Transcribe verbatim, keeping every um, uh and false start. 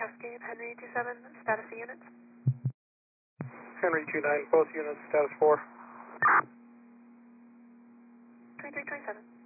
Cascade, Henry two seven, status of units. Henry two nine, both units, status four. twenty-three twenty-seven.